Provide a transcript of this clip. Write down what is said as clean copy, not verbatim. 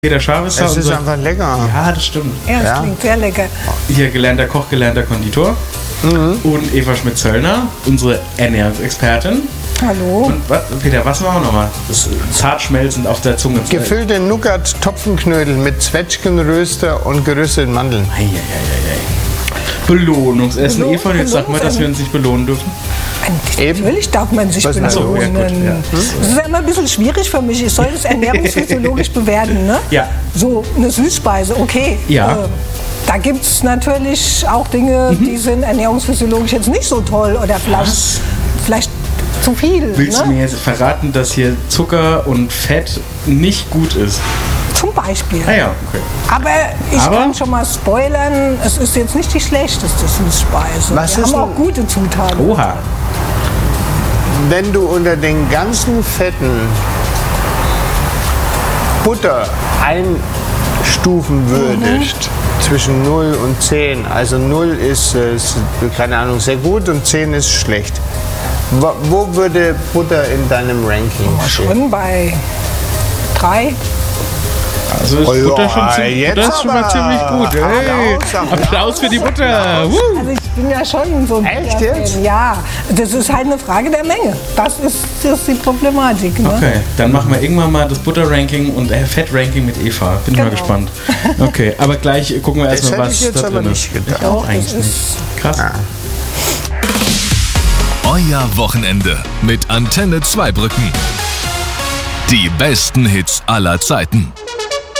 Peter Scharwisser. Es ist einfach lecker. Ja, das stimmt. Ja, das klingt sehr lecker. Hier gelernter Koch, gelernter Konditor. Und Eva Schmidt-Zöllner, unsere Ernährungsexpertin. Hallo. Und Peter, was machen wir nochmal? Das zart schmelzend auf der Zunge. Gefüllte Nougat-Topfenknödel mit Zwetschgenröster und gerösteten Mandeln. Belohnungsessen. Eva, jetzt sag mal, dass wir uns nicht belohnen dürfen. Natürlich darf man sich belohnen. So, ja, gut, ja. Das ist ja immer ein bisschen schwierig für mich. Ich soll das ernährungsphysiologisch bewerten. Ne? Ja. So eine Süßspeise, okay. Ja. Da gibt es natürlich auch Dinge, die sind ernährungsphysiologisch jetzt nicht so toll oder vielleicht zu viel. Willst du mir jetzt verraten, dass hier Zucker und Fett nicht gut ist? Zum Beispiel. Ah ja, okay. Aber ich kann schon mal spoilern, es ist jetzt nicht die schlechteste Süßspeise. Wir haben auch gute Zutaten. Oha. Wenn du unter den ganzen Fetten Butter einstufen würdest, zwischen 0 und 10, also 0 ist, keine Ahnung, sehr gut und 10 ist schlecht. Wo würde Butter in deinem Ranking stehen? Schon bei 3. Also ist Butter schon mal ziemlich gut. Hey. Applaus für die Butter. Also ich bin ja schon so ein Echt jetzt? Ja, das ist halt eine Frage der Menge. Das ist die Problematik. Ne? Okay, dann machen wir irgendwann mal das Butter-Ranking und Fett-Ranking mit Eva. Bin mal gespannt. Okay, aber gleich gucken wir erstmal, was ich jetzt da aber drin nicht ist. gedacht. Ich auch eigentlich nicht. Krass. Euer Wochenende mit Antenne Zweibrücken. Die besten Hits aller Zeiten.